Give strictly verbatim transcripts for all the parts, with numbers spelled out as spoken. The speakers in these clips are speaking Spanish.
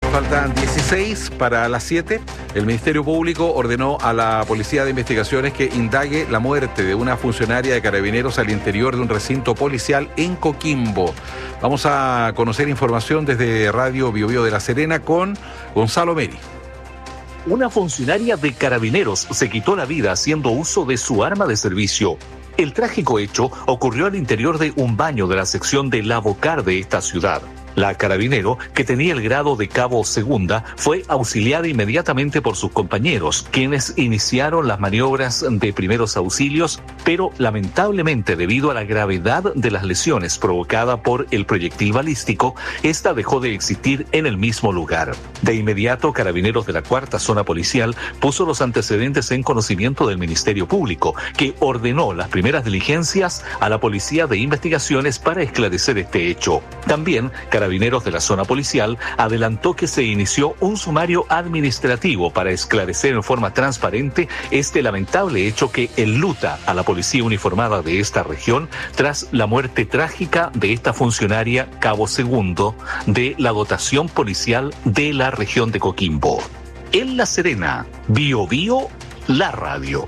Faltan dieciséis para las siete. El Ministerio Público ordenó a la Policía de Investigaciones que indague la muerte de una funcionaria de Carabineros al interior de un recinto policial en Coquimbo. Vamos a conocer información desde Radio Bio Bio de La Serena con Gonzalo Meri. Una funcionaria de Carabineros se quitó la vida haciendo uso de su arma de servicio. El trágico hecho ocurrió al interior de un baño de la sección de La Bocar de esta ciudad. La carabinero, que tenía el grado de cabo segunda, fue auxiliada inmediatamente por sus compañeros, quienes iniciaron las maniobras de primeros auxilios, pero lamentablemente, debido a la gravedad de las lesiones provocadas por el proyectil balístico, esta dejó de existir en el mismo lugar. De inmediato, Carabineros de la Cuarta Zona Policial puso los antecedentes en conocimiento del Ministerio Público, que ordenó las primeras diligencias a la Policía de Investigaciones para esclarecer este hecho. También, Carabineros de la Zona Policial adelantó que se inició un sumario administrativo para esclarecer en forma transparente este lamentable hecho que enluta a la policía uniformada de esta región tras la muerte trágica de esta funcionaria cabo segundo de la dotación policial de la región de Coquimbo. En La Serena, Bio Bio, la radio.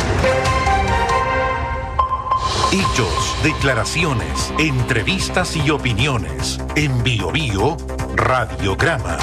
Hechos, declaraciones, entrevistas y opiniones. En Bio Bio, Radiograma.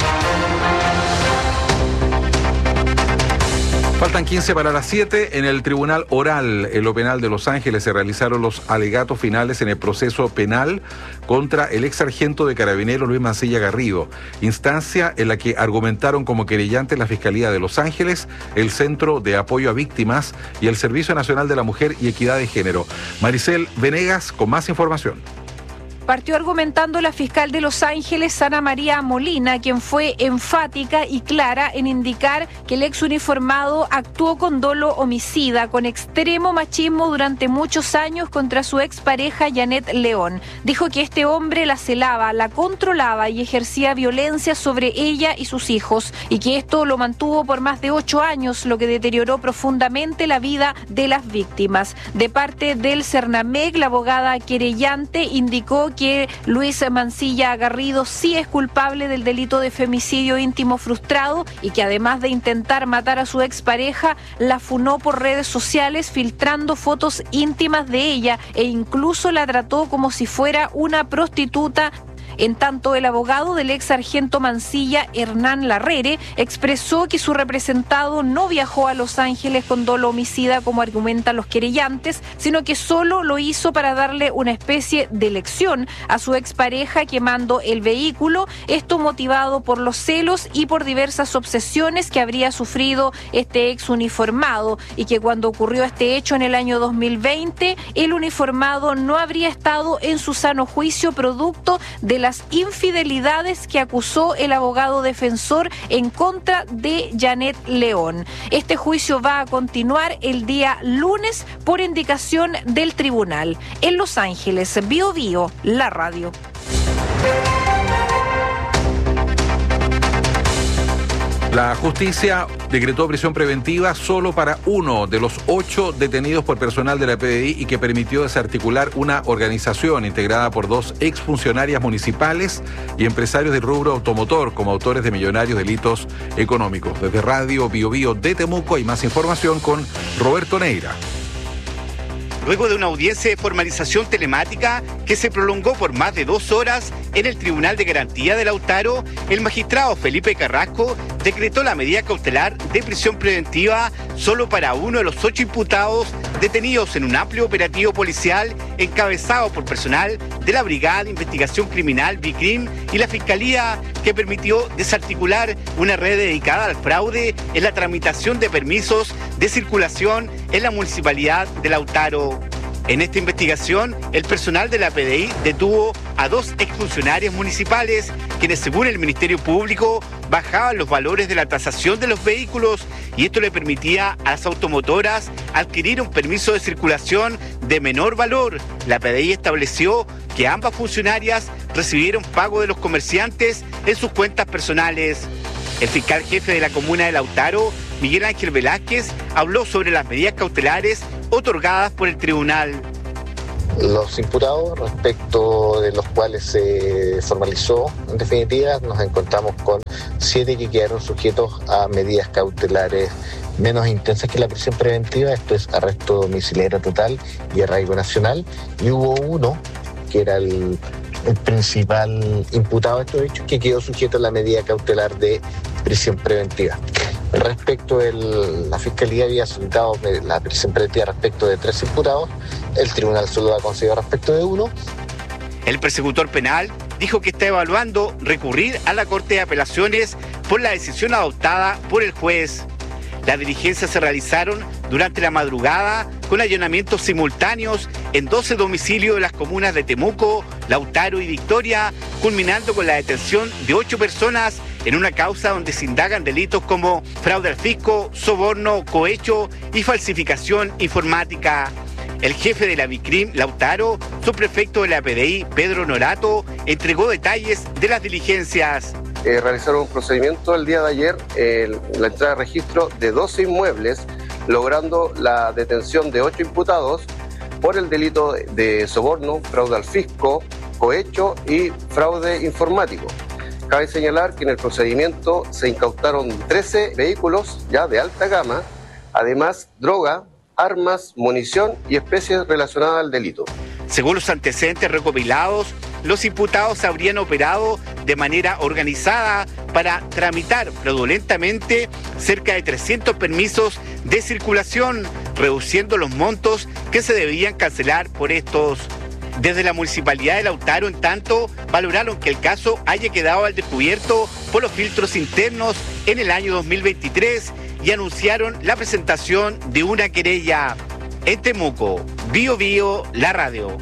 Faltan quince para las siete. En el Tribunal Oral en lo Penal de Los Ángeles se realizaron los alegatos finales en el proceso penal contra el ex sargento de Carabineros Luis Mancilla Garrido, instancia en la que argumentaron como querellantes la Fiscalía de Los Ángeles, el Centro de Apoyo a Víctimas y el Servicio Nacional de la Mujer y Equidad de Género. Maricel Venegas con más información. Partió argumentando la fiscal de Los Ángeles, Ana María Molina, quien fue enfática y clara en indicar que el ex uniformado actuó con dolo homicida, con extremo machismo durante muchos años contra su expareja Janet León. Dijo que este hombre la celaba, la controlaba y ejercía violencia sobre ella y sus hijos, y que esto lo mantuvo por más de ocho años, lo que deterioró profundamente la vida de las víctimas. De parte del Cernamec, la abogada querellante indicó que Luis Mancilla Garrido sí es culpable del delito de femicidio íntimo frustrado y que además de intentar matar a su expareja, la funó por redes sociales filtrando fotos íntimas de ella e incluso la trató como si fuera una prostituta. En tanto, el abogado del ex sargento Mancilla, Hernán Larrere, expresó que su representado no viajó a Los Ángeles con dolo homicida como argumentan los querellantes, sino que solo lo hizo para darle una especie de lección a su expareja quemando el vehículo, esto motivado por los celos y por diversas obsesiones que habría sufrido este ex uniformado, y que cuando ocurrió este hecho en el año dos mil veinte, el uniformado no habría estado en su sano juicio producto de la las infidelidades que acusó el abogado defensor en contra de Janet León. Este juicio va a continuar el día lunes por indicación del tribunal. En Los Ángeles, Bio Bio, la radio. La justicia decretó prisión preventiva solo para uno de los ocho detenidos por personal de la P D I y que permitió desarticular una organización integrada por dos exfuncionarias municipales y empresarios del rubro automotor como autores de millonarios delitos económicos. Desde Radio Bio Bio de Temuco hay más información con Roberto Neira. Luego de una audiencia de formalización telemática que se prolongó por más de dos horas en el Tribunal de Garantía de Lautaro, el magistrado Felipe Carrasco decretó la medida cautelar de prisión preventiva solo para uno de los ocho imputados detenidos en un amplio operativo policial encabezado por personal de la Brigada de Investigación Criminal BICRIM y la Fiscalía, que permitió desarticular una red dedicada al fraude en la tramitación de permisos de circulación en la Municipalidad de Lautaro. En esta investigación, el personal de la P D I detuvo a dos exfuncionarios municipales, quienes según el Ministerio Público bajaban los valores de la tasación de los vehículos, y esto le permitía a las automotoras adquirir un permiso de circulación de menor valor. La P D I estableció que ambas funcionarias recibieron pago de los comerciantes en sus cuentas personales. El fiscal jefe de la comuna de Lautaro, Miguel Ángel Velázquez, habló sobre las medidas cautelares otorgadas por el tribunal. Los imputados, respecto de los cuales se formalizó, en definitiva, nos encontramos con siete que quedaron sujetos a medidas cautelares menos intensas que la prisión preventiva, esto es arresto domiciliario total y arraigo nacional, y hubo uno que era el, el principal imputado de estos hechos que quedó sujeto a la medida cautelar de prisión preventiva. Respecto de la Fiscalía había solicitado la prisión preventiva respecto de tres imputados, el tribunal solo ha concedido respecto de uno. El persecutor penal dijo que está evaluando recurrir a la Corte de Apelaciones por la decisión adoptada por el juez. Las diligencias se realizaron durante la madrugada con allanamientos simultáneos en doce domicilios de las comunas de Temuco, Lautaro y Victoria, culminando con la detención de ocho personas en una causa donde se indagan delitos como fraude al fisco, soborno, cohecho y falsificación informática. El jefe de la Vicrim, Lautaro, subprefecto de la P D I, Pedro Norato, entregó detalles de las diligencias. Eh, realizaron un procedimiento el día de ayer, eh, la entrada de registro de doce inmuebles, logrando la detención de ocho imputados por el delito de soborno, fraude al fisco, cohecho y fraude informático. Cabe señalar que en el procedimiento se incautaron trece vehículos ya de alta gama, además droga, armas, munición y especies relacionadas al delito. Según los antecedentes recopilados, los imputados habrían operado de manera organizada para tramitar fraudulentamente cerca de trescientos permisos de circulación, reduciendo los montos que se debían cancelar por estos. Desde la Municipalidad de Lautaro, en tanto, valoraron que el caso haya quedado al descubierto por los filtros internos en el año dos mil veintitrés y anunciaron la presentación de una querella. En Temuco, Bio Bio, la radio.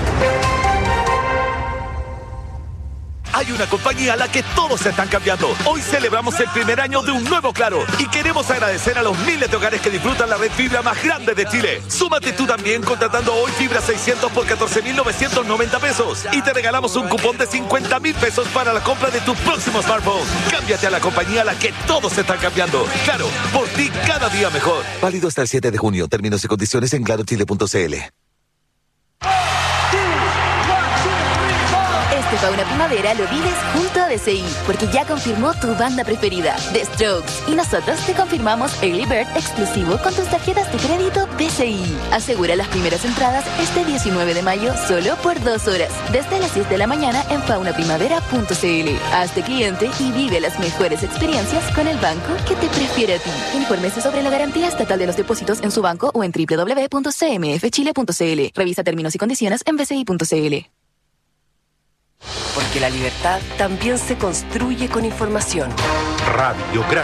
Hay una compañía a la que todos se están cambiando. Hoy celebramos el primer año de un nuevo Claro y queremos agradecer a los miles de hogares que disfrutan la red fibra más grande de Chile. Súmate tú también contratando hoy fibra seiscientos por catorce mil novecientos noventa pesos y te regalamos un cupón de cincuenta mil pesos para la compra de tu próximo smartphone. Cámbiate a la compañía a la que todos se están cambiando. Claro, por ti cada día mejor. Válido hasta el siete de junio. Términos y condiciones en claro chile punto c l. Este Fauna Primavera lo vives junto a D C I, porque ya confirmó tu banda preferida, The Strokes. Y nosotros te confirmamos Early Bird exclusivo con tus tarjetas de crédito D C I. Asegura las primeras entradas este diecinueve de mayo solo por dos horas, desde las seis de la mañana en fauna primavera punto c l. Hazte cliente y vive las mejores experiencias con el banco que te prefiere a ti. Infórmese sobre la garantía estatal de los depósitos en su banco o en doble u doble u doble u punto c m f chile punto c l. Revisa términos y condiciones en b c i punto c l. Porque la libertad también se construye con información. Radiograma.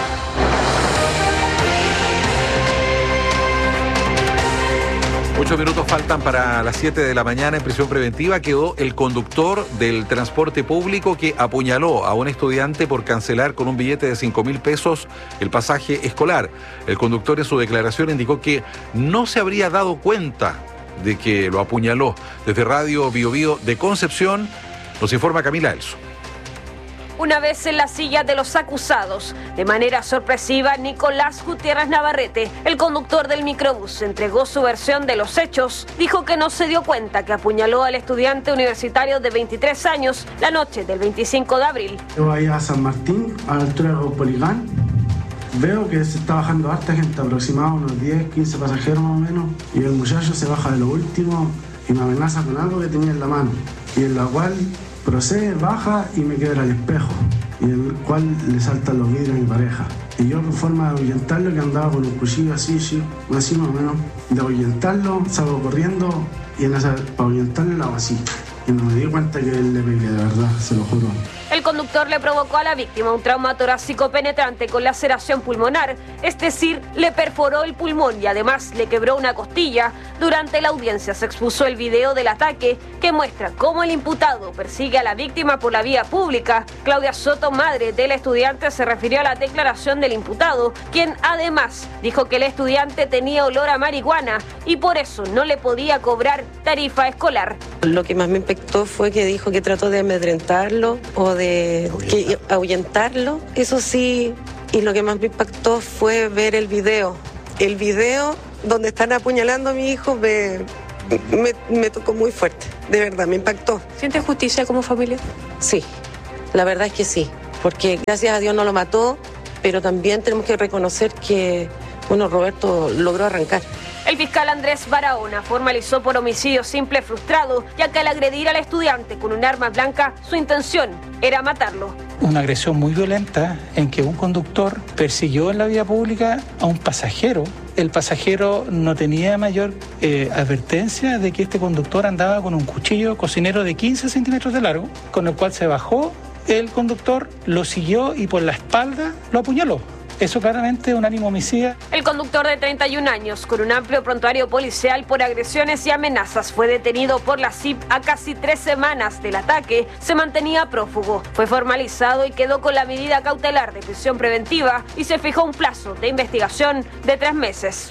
Ocho minutos faltan para las siete de la mañana. En prisión preventiva quedó el conductor del transporte público que apuñaló a un estudiante por cancelar con un billete de cinco mil pesos el pasaje escolar. El conductor en su declaración indicó que no se habría dado cuenta de que lo apuñaló. Desde Radio Bio Bio de Concepción nos informa Camila Elso. Una vez en la silla de los acusados, de manera sorpresiva, Nicolás Gutiérrez Navarrete, el conductor del microbús, entregó su versión de los hechos. Dijo que no se dio cuenta que apuñaló al estudiante universitario de veintitrés años la noche del veinticinco de abril. Yo voy a San Martín, a la altura de Poligán. Veo que se está bajando harta gente, aproximadamente unos diez, quince pasajeros más o menos, y el muchacho se baja de lo último y me amenaza con algo que tenía en la mano, y en la cual procede, baja y me quebra el espejo, y en el cual le saltan los vidrios a mi pareja. Y yo, por forma de ahuyentarlo, que andaba con un cuchillo así, así, así más o menos, de ahuyentarlo, salgo corriendo y en esa, para ahuyentarlo la hago así. Y no me di cuenta que él le pegué, de verdad, se lo juro. El conductor le provocó a la víctima un trauma torácico penetrante con laceración pulmonar, es decir, le perforó el pulmón y además le quebró una costilla. Durante la audiencia se expuso el video del ataque que muestra cómo el imputado persigue a la víctima por la vía pública. Claudia Soto, madre del estudiante, se refirió a la declaración del imputado, quien además dijo que el estudiante tenía olor a marihuana y por eso no le podía cobrar tarifa escolar. Lo que más me impactó fue que dijo que trató de amedrentarlo o de que, ahuyentarlo, eso sí, y lo que más me impactó fue ver el video. El video donde están apuñalando a mi hijo me, me, me tocó muy fuerte, de verdad, me impactó. ¿Sientes justicia como familia? Sí, la verdad es que sí, porque gracias a Dios no lo mató, pero también tenemos que reconocer que, bueno, Roberto logró arrancar. El fiscal Andrés Barahona formalizó por homicidio simple frustrado, ya que al agredir al estudiante con un arma blanca, su intención era matarlo. Una agresión muy violenta en que un conductor persiguió en la vía pública a un pasajero. El pasajero no tenía mayor eh, advertencia de que este conductor andaba con un cuchillo cocinero de quince centímetros de largo, con el cual se bajó el conductor, lo siguió y por la espalda lo apuñaló. Eso claramente es un ánimo homicida. El conductor de treinta y un años, con un amplio prontuario policial por agresiones y amenazas, fue detenido por la C I P a casi tres semanas del ataque. Se mantenía prófugo. Fue formalizado y quedó con la medida cautelar de prisión preventiva y se fijó un plazo de investigación de tres meses.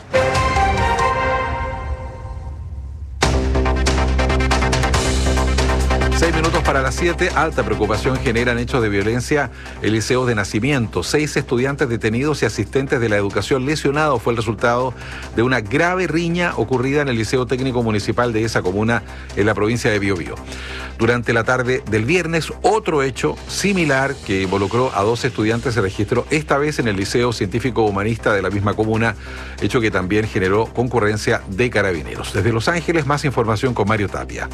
Seis minutos para las siete. Alta preocupación generan hechos de violencia en liceos de Nacimiento. Seis estudiantes detenidos y asistentes de la educación lesionados fue el resultado de una grave riña ocurrida en el Liceo Técnico Municipal de esa comuna en la provincia de Biobío. Durante la tarde del viernes, otro hecho similar que involucró a dos estudiantes se registró esta vez en el Liceo Científico Humanista de la misma comuna, hecho que también generó concurrencia de carabineros. Desde Los Ángeles, más información con Mario Tapia.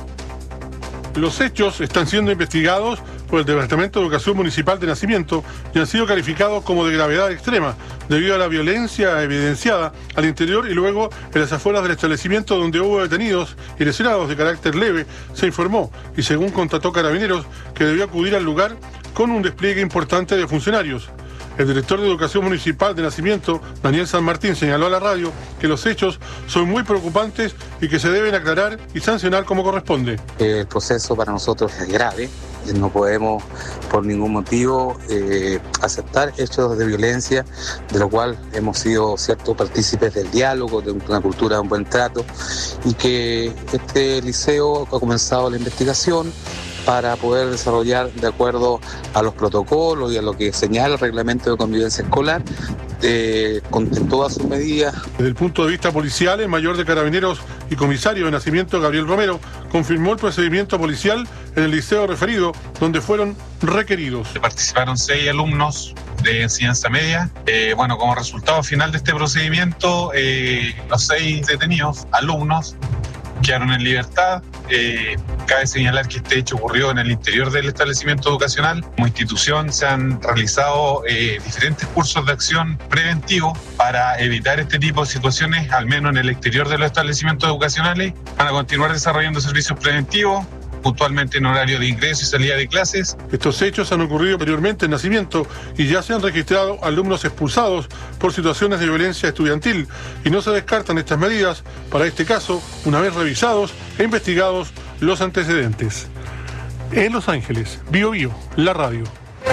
Los hechos están siendo investigados por el Departamento de Educación Municipal de Nacimiento y han sido calificados como de gravedad extrema debido a la violencia evidenciada al interior y luego en las afueras del establecimiento donde hubo detenidos y lesionados de carácter leve, se informó y según constató Carabineros que debió acudir al lugar con un despliegue importante de funcionarios. El director de Educación Municipal de Nacimiento, Daniel San Martín, señaló a la radio que los hechos son muy preocupantes y que se deben aclarar y sancionar como corresponde. El proceso para nosotros es grave. No podemos por ningún motivo eh, aceptar hechos de violencia, de lo cual hemos sido ciertos partícipes del diálogo, de una cultura de un buen trato, y que este liceo ha comenzado la investigación para poder desarrollar de acuerdo a los protocolos y a lo que señala el reglamento de convivencia escolar, eh, con en todas sus medidas. Desde el punto de vista policial, el mayor de Carabineros y comisario de Nacimiento, Gabriel Romero, confirmó el procedimiento policial en el liceo referido, donde fueron requeridos. Participaron seis alumnos de enseñanza media. Eh, bueno, como resultado final de este procedimiento, eh, los seis detenidos, alumnos, quedaron en libertad. Eh, cabe señalar que este hecho ocurrió en el interior del establecimiento educacional. Como institución se han realizado eh, diferentes cursos de acción preventivos para evitar este tipo de situaciones, al menos en el exterior de los establecimientos educacionales. Van a continuar desarrollando servicios preventivos, puntualmente en horario de ingreso y salida de clases. Estos hechos han ocurrido anteriormente en Nacimiento y ya se han registrado alumnos expulsados por situaciones de violencia estudiantil y no se descartan estas medidas para este caso una vez revisados e investigados los antecedentes. En Los Ángeles, Bio Bio, la radio.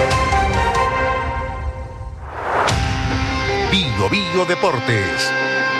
Bio Bio Deportes.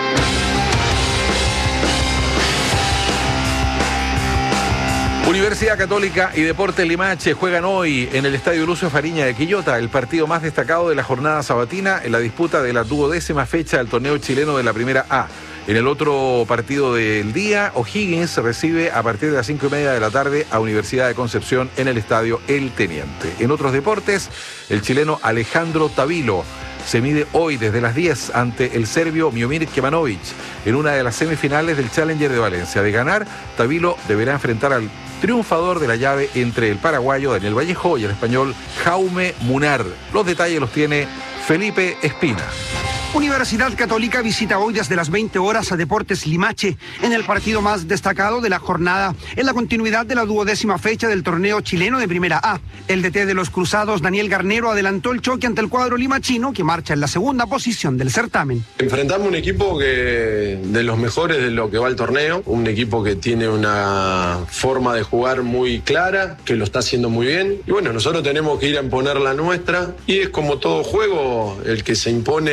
Universidad Católica y Deportes Limache juegan hoy en el Estadio Lucio Fariña de Quillota, el partido más destacado de la jornada sabatina en la disputa de la duodécima fecha del torneo chileno de la Primera A. En el otro partido del día, O'Higgins recibe a partir de las cinco y media de la tarde a Universidad de Concepción en el Estadio El Teniente. En otros deportes, el chileno Alejandro Tavilo se mide hoy desde las diez ante el serbio Miomir Kemanovic en una de las semifinales del Challenger de Valencia. De ganar, Tavilo deberá enfrentar al triunfador de la llave entre el paraguayo Daniel Vallejo y el español Jaume Munar. Los detalles los tiene Felipe Espina. Universidad Católica visita hoy desde las veinte horas a Deportes Limache en el partido más destacado de la jornada, en la continuidad de la duodécima fecha del torneo chileno de Primera A. El D T de los Cruzados, Daniel Garnero, adelantó el choque ante el cuadro limachino, que marcha en la segunda posición del certamen. Enfrentamos un equipo que de los mejores de lo que va el torneo, un equipo que tiene una forma de jugar muy clara, que lo está haciendo muy bien, y bueno, nosotros tenemos que ir a imponer la nuestra, y es como todo juego, el que se impone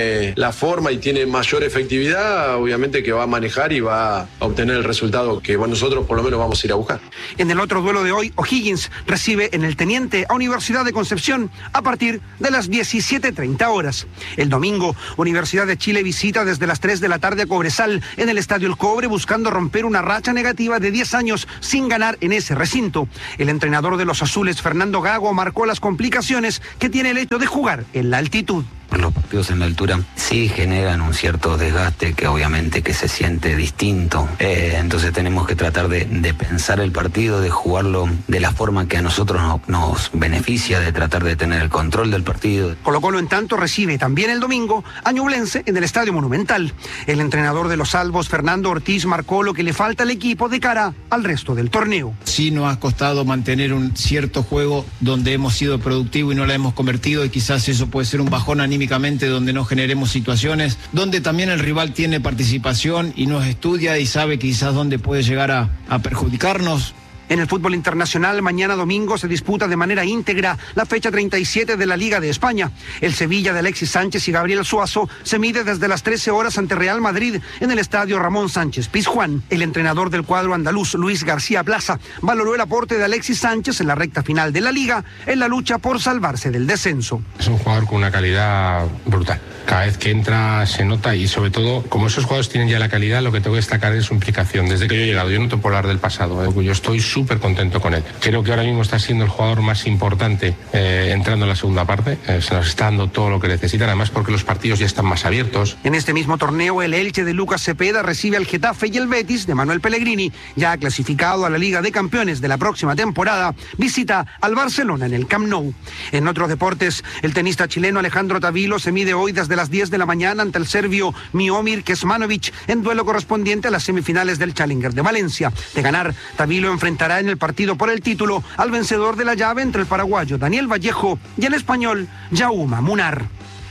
tiene la forma y tiene mayor efectividad, obviamente que va a manejar y va a obtener el resultado que nosotros por lo menos vamos a ir a buscar. En el otro duelo de hoy, O'Higgins recibe en el Teniente a Universidad de Concepción a partir de las diecisiete treinta horas. El domingo, Universidad de Chile visita desde las tres de la tarde a Cobresal en el Estadio El Cobre, buscando romper una racha negativa de diez años sin ganar en ese recinto. El entrenador de los azules, Fernando Gago, marcó las complicaciones que tiene el hecho de jugar en la altitud. Los partidos en la altura sí generan un cierto desgaste que obviamente que se siente distinto. Eh, entonces tenemos que tratar de, de pensar el partido, de jugarlo de la forma que a nosotros no, nos beneficia, de tratar de tener el control del partido. Colo-Colo, en tanto, recibe también el domingo a Ñublense en el Estadio Monumental. El entrenador de los Salvos, Fernando Ortiz, marcó lo que le falta al equipo de cara al resto del torneo. Sí nos ha costado mantener un cierto juego donde hemos sido productivos y no la hemos convertido, y quizás eso puede ser un bajón anímico donde no generemos situaciones, donde también el rival tiene participación y nos estudia y sabe quizás dónde puede llegar a, a perjudicarnos. En el fútbol internacional, mañana domingo se disputa de manera íntegra la fecha treinta y siete de la Liga de España. El Sevilla de Alexis Sánchez y Gabriel Suazo se mide desde las trece horas ante Real Madrid en el estadio Ramón Sánchez Pizjuán. El entrenador del cuadro andaluz, Luis García Plaza, valoró el aporte de Alexis Sánchez en la recta final de la Liga en la lucha por salvarse del descenso. Es un jugador con una calidad brutal. Cada vez que entra se nota, y sobre todo, como esos jugadores tienen ya la calidad, lo que tengo que destacar es su implicación. Desde que yo he llegado, yo no te puedo hablar del pasado, ¿eh? Yo estoy súper contento con él. Creo que ahora mismo está siendo el jugador más importante eh, entrando en la segunda parte. Eh, se nos está dando todo lo que necesitan, además porque los partidos ya están más abiertos. En este mismo torneo, el Elche de Lucas Cepeda recibe al Getafe, y el Betis de Manuel Pellegrini, ya clasificado a la Liga de Campeones de la próxima temporada, visita al Barcelona en el Camp Nou. En otros deportes, el tenista chileno Alejandro Tavilo se mide hoy desde las diez de la mañana ante el serbio Miomir Kesmanovic en duelo correspondiente a las semifinales del Challenger de Valencia. De ganar, Tavilo enfrentará en el partido por el título al vencedor de la llave entre el paraguayo Daniel Vallejo y el español Jaume Munar.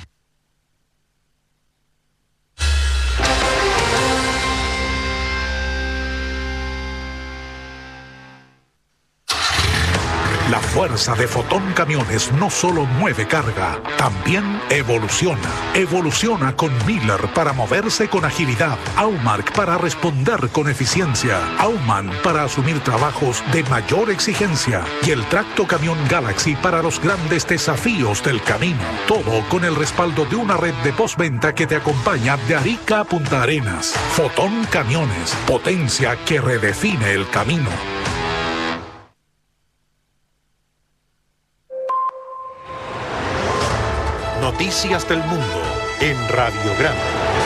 La fuerza de Fotón Camiones no solo mueve carga, también evoluciona. Evoluciona con Miller para moverse con agilidad, Aumark para responder con eficiencia, Auman para asumir trabajos de mayor exigencia y el Tracto Camión Galaxy para los grandes desafíos del camino. Todo con el respaldo de una red de postventa que te acompaña de Arica a Punta Arenas. Fotón Camiones, potencia que redefine el camino. Noticias del Mundo en Radiograma.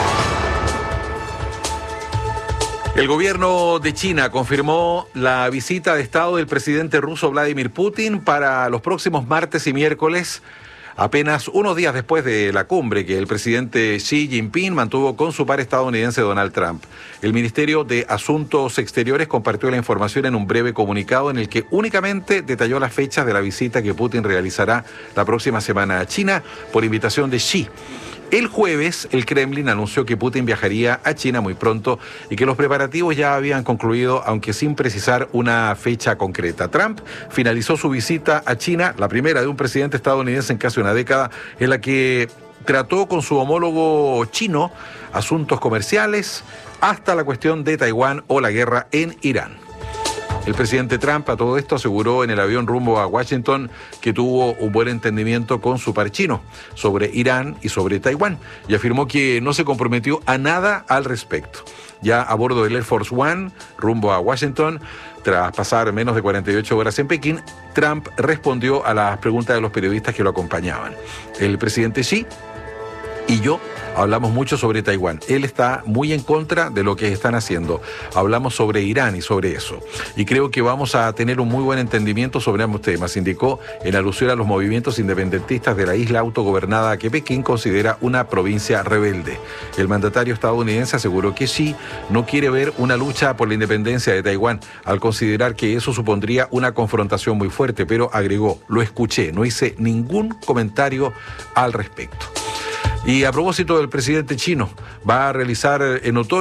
El gobierno de China confirmó la visita de Estado del presidente ruso Vladimir Putin para los próximos martes y miércoles, apenas unos días después de la cumbre que el presidente Xi Jinping mantuvo con su par estadounidense Donald Trump. El Ministerio de Asuntos Exteriores compartió la información en un breve comunicado en el que únicamente detalló las fechas de la visita que Putin realizará la próxima semana a China por invitación de Xi. El jueves, el Kremlin anunció que Putin viajaría a China muy pronto y que los preparativos ya habían concluido, aunque sin precisar una fecha concreta. Trump finalizó su visita a China, la primera de un presidente estadounidense en casi una década, en la que trató con su homólogo chino asuntos comerciales hasta la cuestión de Taiwán o la guerra en Irán. El presidente Trump a todo esto aseguró en el avión rumbo a Washington que tuvo un buen entendimiento con su par chino sobre Irán y sobre Taiwán y afirmó que no se comprometió a nada al respecto. Ya a bordo del Air Force One, rumbo a Washington, tras pasar menos de cuarenta y ocho horas en Pekín, Trump respondió a las preguntas de los periodistas que lo acompañaban. El presidente Xi y yo hablamos mucho sobre Taiwán. Él está muy en contra de lo que están haciendo. Hablamos sobre Irán y sobre eso. Y creo que vamos a tener un muy buen entendimiento sobre ambos temas, indicó en alusión a los movimientos independentistas de la isla autogobernada que Pekín considera una provincia rebelde. El mandatario estadounidense aseguró que Xi no quiere ver una lucha por la independencia de Taiwán, al considerar que eso supondría una confrontación muy fuerte, pero agregó, lo escuché, no hice ningún comentario al respecto. Y a propósito del presidente chino, va a realizar en otoño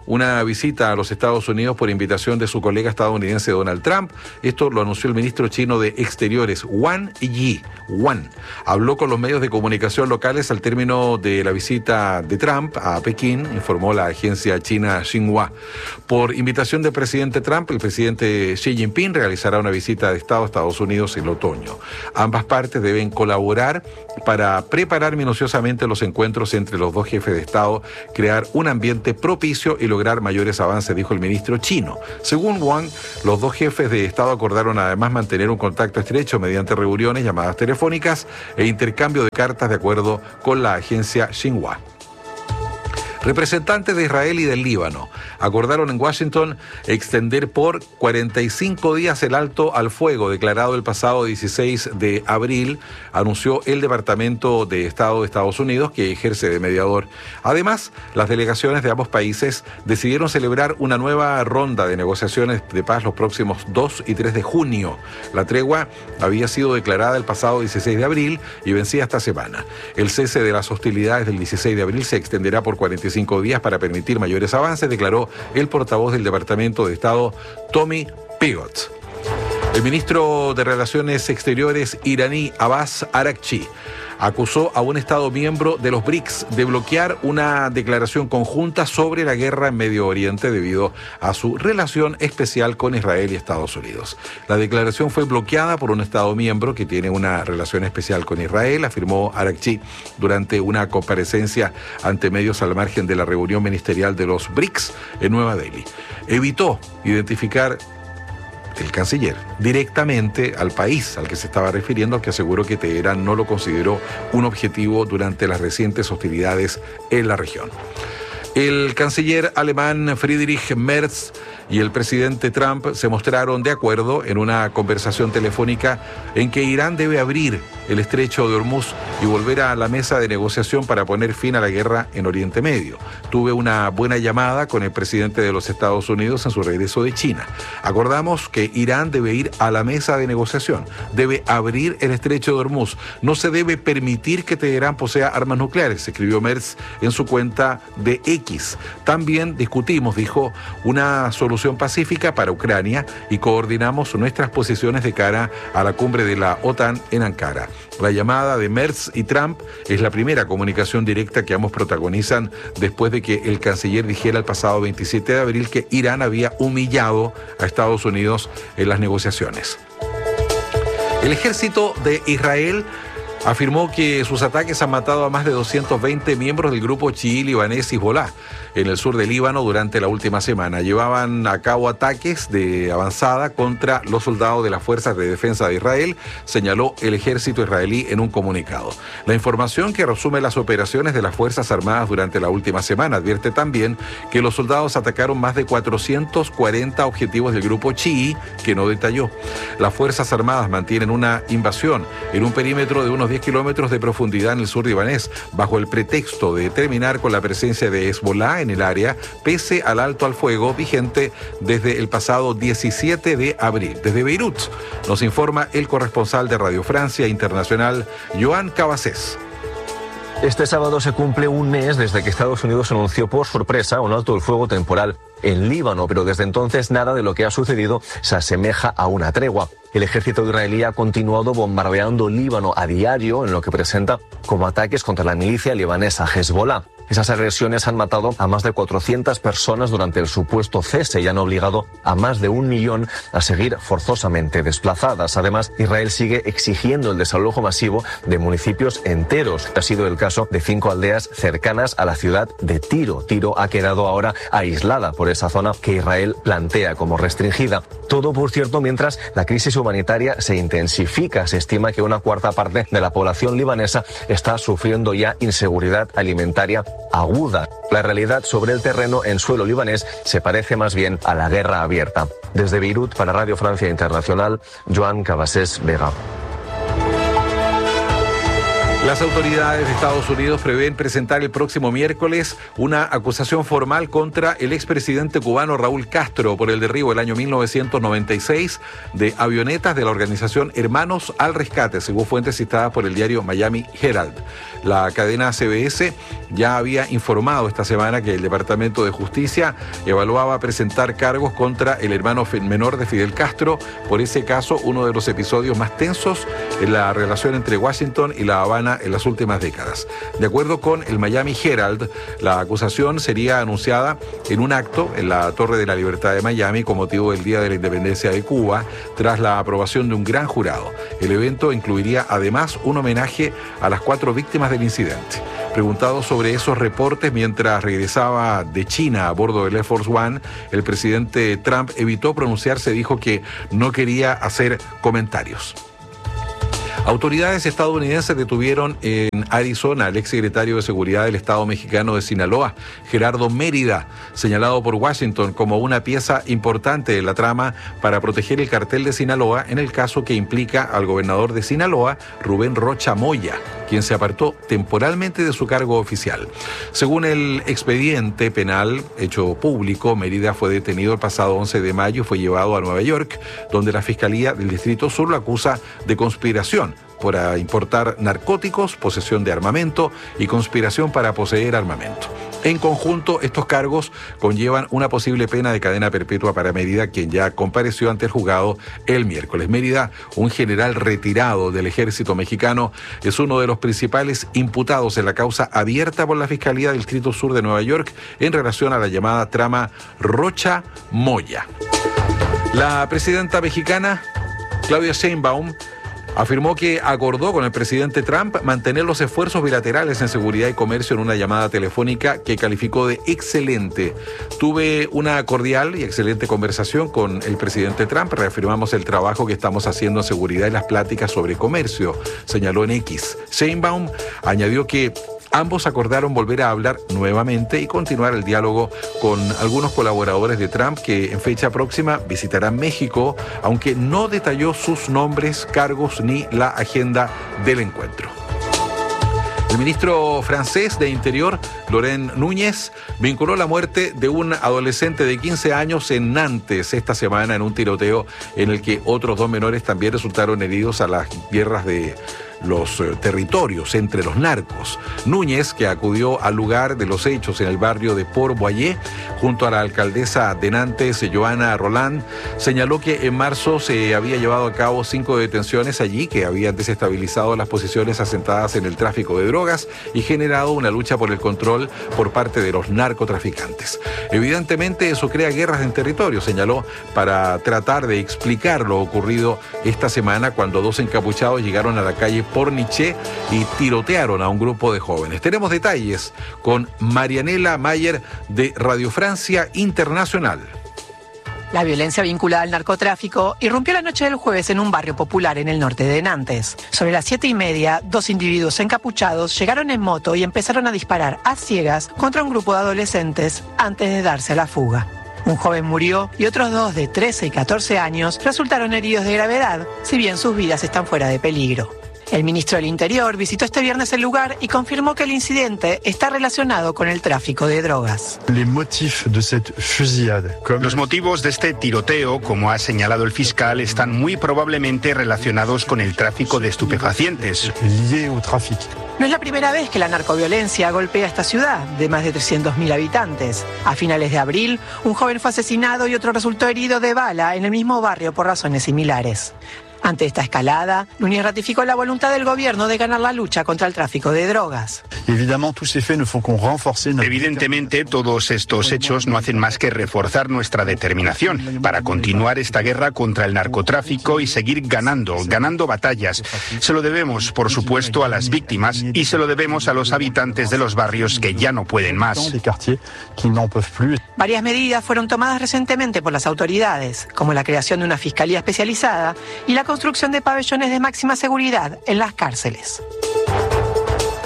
una visita a los Estados Unidos por invitación de su colega estadounidense Donald Trump. Esto lo anunció el ministro chino de Exteriores, Wang Yi. Wang habló con los medios de comunicación locales al término de la visita de Trump a Pekín, informó la agencia china Xinhua. Por invitación del presidente Trump, el presidente Xi Jinping realizará una visita de Estado a Estados Unidos en el otoño. Ambas partes deben colaborar para preparar minuciosamente los encuentros entre los dos jefes de Estado, crear un ambiente propicio y lograr mayores avances, dijo el ministro chino. Según Wang, los dos jefes de Estado acordaron además mantener un contacto estrecho mediante reuniones, llamadas telefónicas e intercambio de cartas, de acuerdo con la agencia Xinhua. Representantes de Israel y del Líbano acordaron en Washington extender por cuarenta y cinco días el alto al fuego declarado el pasado dieciséis de abril, anunció el Departamento de Estado de Estados Unidos, que ejerce de mediador. Además, las delegaciones de ambos países decidieron celebrar una nueva ronda de negociaciones de paz los próximos dos y tres de junio. La tregua había sido declarada el pasado dieciséis de abril y vencía esta semana. El cese de las hostilidades del dieciséis de abril se extenderá por cuarenta y cinco días para permitir mayores avances, declaró el portavoz del Departamento de Estado, Tommy Pigott. El ministro de Relaciones Exteriores iraní, Abbas Araghchi, acusó a un Estado miembro de los B R I C S de bloquear una declaración conjunta sobre la guerra en Medio Oriente debido a su relación especial con Israel y Estados Unidos. La declaración fue bloqueada por un Estado miembro que tiene una relación especial con Israel, afirmó Araghchi durante una comparecencia ante medios al margen de la reunión ministerial de los B R I C S en Nueva Delhi. Evitó identificar el canciller directamente al país al que se estaba refiriendo, al que aseguró que Teherán no lo consideró un objetivo durante las recientes hostilidades en la región. El canciller alemán Friedrich Merz y el presidente Trump se mostraron de acuerdo en una conversación telefónica en que Irán debe abrir el estrecho de Hormuz y volver a la mesa de negociación para poner fin a la guerra en Oriente Medio. Tuve una buena llamada con el presidente de los Estados Unidos en su regreso de China. Acordamos que Irán debe ir a la mesa de negociación, debe abrir el estrecho de Hormuz. No se debe permitir que Teherán posea armas nucleares, escribió Merz en su cuenta de X. También discutimos, dijo, una solución pacífica para Ucrania y coordinamos nuestras posiciones de cara a la cumbre de la OTAN en Ankara. La llamada de Merz y Trump es la primera comunicación directa que ambos protagonizan después de que el canciller dijera el pasado veintisiete de abril que Irán había humillado a Estados Unidos en las negociaciones. El ejército de Israel afirmó que sus ataques han matado a más de doscientos veinte miembros del grupo chií libanés Hezbollah en el sur del Líbano durante la última semana. Llevaban a cabo ataques de avanzada contra los soldados de las Fuerzas de Defensa de Israel, señaló el ejército israelí en un comunicado. La información, que resume las operaciones de las Fuerzas Armadas durante la última semana, advierte también que los soldados atacaron más de cuatrocientos cuarenta objetivos del grupo chií, que no detalló. Las Fuerzas Armadas mantienen una invasión en un perímetro de unos diez kilómetros de profundidad en el sur libanés, bajo el pretexto de terminar con la presencia de Hezbollah en el área, pese al alto al fuego vigente desde el pasado diecisiete de abril. Desde Beirut nos informa el corresponsal de Radio Francia Internacional, Joan Cabasés. Este sábado se cumple un mes desde que Estados Unidos anunció por sorpresa un alto el fuego temporal en Líbano, pero desde entonces nada de lo que ha sucedido se asemeja a una tregua. El ejército israelí ha continuado bombardeando Líbano a diario en lo que presenta como ataques contra la milicia libanesa Hezbollah. Esas agresiones han matado a más de cuatrocientas personas durante el supuesto cese y han obligado a más de un millón a seguir forzosamente desplazadas. Además, Israel sigue exigiendo el desalojo masivo de municipios enteros. Ha sido el caso de cinco aldeas cercanas a la ciudad de Tiro. Tiro ha quedado ahora aislada por esa zona que Israel plantea como restringida. Todo, por cierto, mientras la crisis humanitaria se intensifica. Se estima que una cuarta parte de la población libanesa está sufriendo ya inseguridad alimentaria aguda. La realidad sobre el terreno en suelo libanés se parece más bien a la guerra abierta. Desde Beirut, para Radio Francia Internacional, Joan Cabasés Vega. Las autoridades de Estados Unidos prevén presentar el próximo miércoles una acusación formal contra el expresidente cubano Raúl Castro por el derribo el año mil novecientos noventa y seis de avionetas de la organización Hermanos al Rescate, según fuentes citadas por el diario Miami Herald. La cadena C B S ya había informado esta semana que el Departamento de Justicia evaluaba presentar cargos contra el hermano menor de Fidel Castro por ese caso, uno de los episodios más tensos en la relación entre Washington y La Habana en las últimas décadas. De acuerdo con el Miami Herald, la acusación sería anunciada en un acto en la Torre de la Libertad de Miami con motivo del Día de la Independencia de Cuba, tras la aprobación de un gran jurado. El evento incluiría además un homenaje a las cuatro víctimas del incidente. Preguntado sobre esos reportes mientras regresaba de China a bordo del Air Force One, el presidente Trump evitó pronunciarse, dijo que no quería hacer comentarios. Autoridades estadounidenses detuvieron en Arizona al exsecretario de Seguridad del Estado mexicano de Sinaloa, Gerardo Mérida, señalado por Washington como una pieza importante de la trama para proteger el cartel de Sinaloa en el caso que implica al gobernador de Sinaloa, Rubén Rocha Moya, quien se apartó temporalmente de su cargo oficial. Según el expediente penal hecho público, Mérida fue detenido el pasado once de mayo y fue llevado a Nueva York, donde la Fiscalía del Distrito Sur lo acusa de conspiración por importar narcóticos, posesión de armamento y conspiración para poseer armamento. En conjunto, estos cargos conllevan una posible pena de cadena perpetua para Mérida, quien ya compareció ante el juzgado el miércoles. Mérida, un general retirado del ejército mexicano, es uno de los principales imputados en la causa abierta por la Fiscalía del Distrito Sur de Nueva York en relación a la llamada trama Rocha Moya. La presidenta mexicana, Claudia Sheinbaum, afirmó que acordó con el presidente Trump mantener los esfuerzos bilaterales en seguridad y comercio en una llamada telefónica que calificó de excelente. Tuve una cordial y excelente conversación con el presidente Trump. Reafirmamos el trabajo que estamos haciendo en seguridad y las pláticas sobre comercio, señaló en X. Sheinbaum añadió que ambos acordaron volver a hablar nuevamente y continuar el diálogo con algunos colaboradores de Trump que en fecha próxima visitarán México, aunque no detalló sus nombres, cargos ni la agenda del encuentro. El ministro francés de Interior, Laurent Núñez, vinculó la muerte de un adolescente de quince años en Nantes esta semana en un tiroteo en el que otros dos menores también resultaron heridos a las guerras de los eh, territorios entre los narcos. Núñez, que acudió al lugar de los hechos en el barrio de Port-Boyer, junto a la alcaldesa de Nantes, Joana Roland, señaló que en marzo se había llevado a cabo cinco detenciones allí que habían desestabilizado las posiciones asentadas en el tráfico de drogas y generado una lucha por el control por parte de los narcotraficantes. Evidentemente eso crea guerras en territorio, señaló, para tratar de explicar lo ocurrido esta semana cuando dos encapuchados llegaron a la calle Pornichet y tirotearon a un grupo de jóvenes. Tenemos detalles con Marianela Mayer de Radio Francia Internacional. La violencia vinculada al narcotráfico irrumpió la noche del jueves en un barrio popular en el norte de Nantes. Sobre las siete y media, dos individuos encapuchados llegaron en moto y empezaron a disparar a ciegas contra un grupo de adolescentes antes de darse a la fuga. Un joven murió y otros dos de trece y catorce años resultaron heridos de gravedad, si bien sus vidas están fuera de peligro. El ministro del Interior visitó este viernes el lugar y confirmó que el incidente está relacionado con el tráfico de drogas. Los motivos de este tiroteo, como ha señalado el fiscal, están muy probablemente relacionados con el tráfico de estupefacientes. No es la primera vez que la narcoviolencia golpea esta ciudad, de más de trescientos mil habitantes. A finales de abril, un joven fue asesinado y otro resultó herido de bala en el mismo barrio por razones similares. Ante esta escalada, Núñez ratificó la voluntad del gobierno de ganar la lucha contra el tráfico de drogas. Evidentemente, todos estos hechos no hacen más que reforzar nuestra determinación para continuar esta guerra contra el narcotráfico y seguir ganando, ganando batallas. Se lo debemos, por supuesto, a las víctimas y se lo debemos a los habitantes de los barrios que ya no pueden más. Varias medidas fueron tomadas recientemente por las autoridades, como la creación de una fiscalía especializada y la construcción de pabellones de máxima seguridad en las cárceles.